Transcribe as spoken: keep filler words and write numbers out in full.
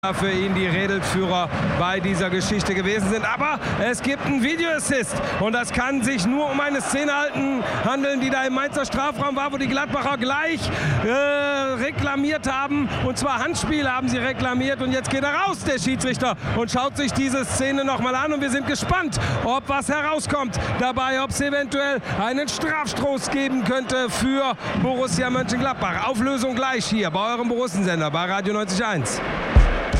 für ihn die Rädelführer bei dieser Geschichte gewesen sind. Aber es gibt einen Videoassist und das kann sich nur um eine Szene halten, handeln, die da im Mainzer Strafraum war, wo die Gladbacher gleich äh, reklamiert haben. Und zwar Handspiel haben sie reklamiert und jetzt geht er raus, der Schiedsrichter, und schaut sich diese Szene nochmal an und wir sind gespannt, ob was herauskommt dabei, ob es eventuell einen Strafstoß geben könnte für Borussia Mönchengladbach. Auflösung gleich hier bei eurem Borussensender bei Radio neunzig Komma eins.